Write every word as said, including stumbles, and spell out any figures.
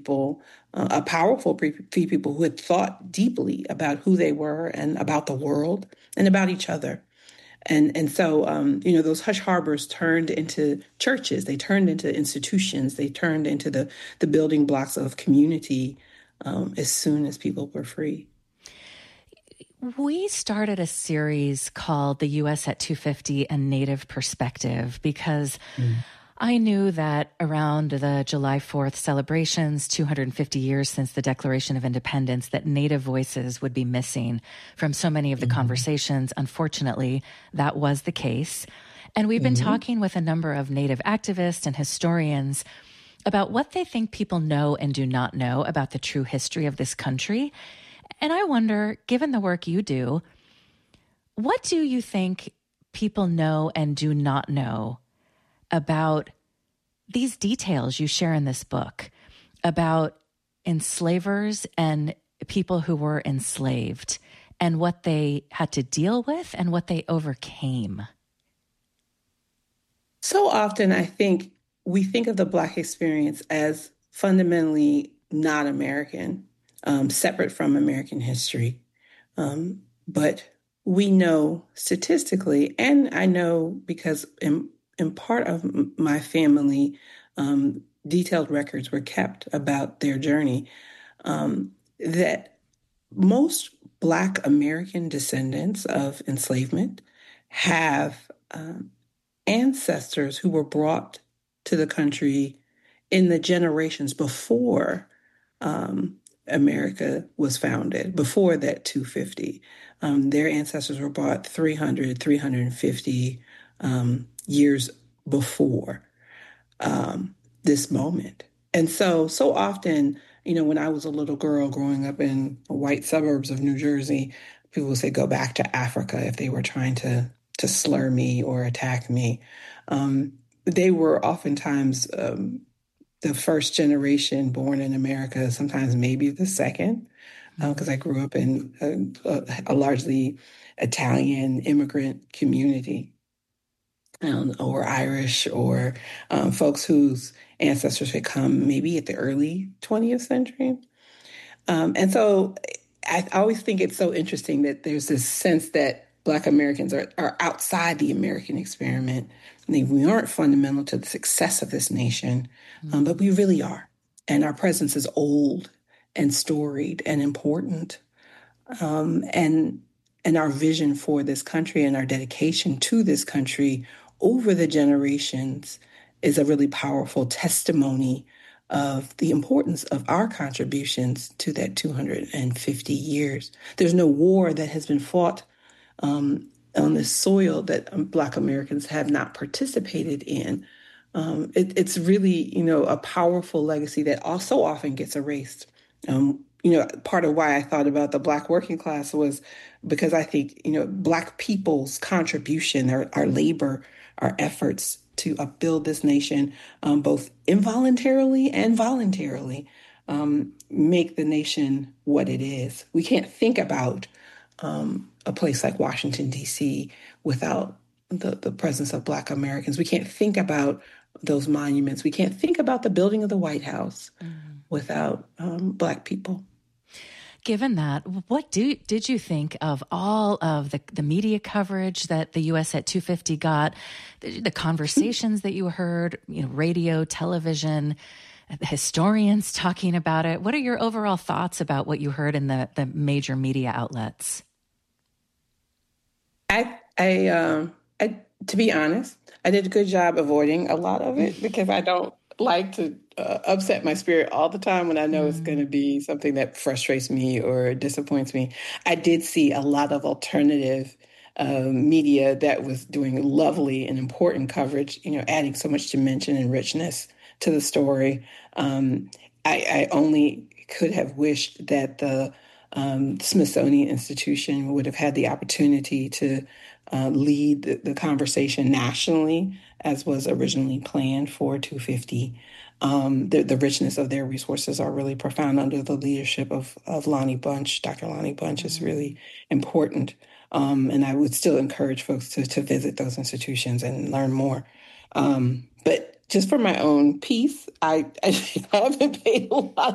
people, uh, a powerful free people who had thought deeply about who they were and about the world and about each other. And and so, um, you know, those hush harbors turned into churches. They turned into institutions. They turned into the, the building blocks of community um, as soon as people were free. We started a series called The U S at two fifty, A Native Perspective, because mm. I knew that around the July fourth celebrations, two hundred fifty years since the Declaration of Independence, that Native voices would be missing from so many of the mm-hmm. conversations. Unfortunately, that was the case. And we've been mm-hmm. talking with a number of Native activists and historians about what they think people know and do not know about the true history of this country. And I wonder, given the work you do, what do you think people know and do not know about these details you share in this book about enslavers and people who were enslaved and what they had to deal with and what they overcame? So often I think we think of the Black experience as fundamentally not American. Um, separate from American history. Um, but we know statistically, and I know because in, in part of my family, um, detailed records were kept about their journey, um, that most Black American descendants of enslavement have um, ancestors who were brought to the country in the generations before um, America was founded, before that two fifty. Um, their ancestors were brought three hundred, three hundred fifty um, years before um, this moment. And so, so often, you know, when I was a little girl growing up in white suburbs of New Jersey, people would say, go back to Africa if they were trying to, to slur me or attack me. Um, they were oftentimes um, the first generation born in America, sometimes maybe the second, because uh, I grew up in a, a largely Italian immigrant community, um, or Irish, or um, folks whose ancestors had come maybe at the early twentieth century. Um, and so I always think it's so interesting that there's this sense that Black Americans are, are outside the American experiment. They, we aren't fundamental to the success of this nation, um, but we really are. And our presence is old and storied and important. Um, and and our vision for this country and our dedication to this country over the generations is a really powerful testimony of the importance of our contributions to that two hundred fifty years. There's no war that has been fought um, on this soil that um, Black Americans have not participated in. Um, it, it's really, you know, a powerful legacy that also often gets erased. Um, you know, part of why I thought about the Black working class was because I think, you know, Black people's contribution, our, our labor, our efforts to upbuild this nation, um, both involuntarily and voluntarily, um, make the nation what it is. We can't think about um, a place like Washington, D C without the, the presence of Black Americans. We can't think about those monuments. We can't think about the building of the White House mm-hmm. without um, Black people. Given that, what do, did you think of all of the, the media coverage that the U S at two fifty got, the, the conversations that you heard, you know, radio, television, historians talking about it? What are your overall thoughts about what you heard in the, the major media outlets? I, I, um, I, to be honest, I did a good job avoiding a lot of it because I don't like to uh, upset my spirit all the time when I know mm. it's going to be something that frustrates me or disappoints me. I did see a lot of alternative uh, media that was doing lovely and important coverage, you know, adding so much dimension and richness to the story. Um, I, I only could have wished that the um, Smithsonian Institution would have had the opportunity to uh, lead the, the conversation nationally, as was originally planned for two fifty. Um, the, the richness of their resources are really profound under the leadership of, of Lonnie Bunch. Doctor Lonnie Bunch mm-hmm. is really important. Um, and I would still encourage folks to, to visit those institutions and learn more. Um, but just for my own piece, I, I haven't paid a lot